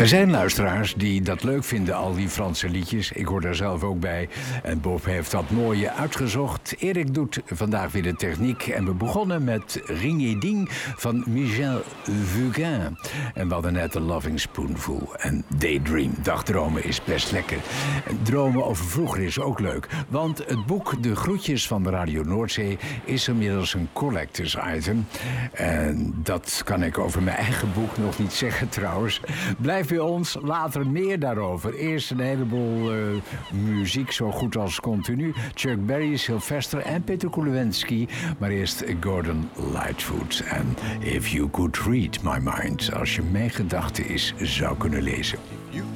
Er zijn luisteraars die dat leuk vinden, al die Franse liedjes. Ik hoor daar zelf ook bij. En Bob heeft dat mooie uitgezocht. Erik doet vandaag weer de techniek. En we begonnen met Ring-a-Ding van Michel Fugain. En we hadden net The Loving Spoonful. En Daydream, dagdromen, is best lekker. En dromen over vroeger is ook leuk. Want het boek De Groetjes van de Radio Noordzee is inmiddels een collectors item. En dat kan ik over mijn eigen boek nog niet zeggen trouwens. Blijf bij ons, later meer daarover. Eerst een heleboel muziek, zo goed als continu. Chuck Berry, Sylvester en Peter Kulewensky. Maar eerst Gordon Lightfoot. En If You Could Read My Mind. Als je mijn gedachten eens zou kunnen lezen.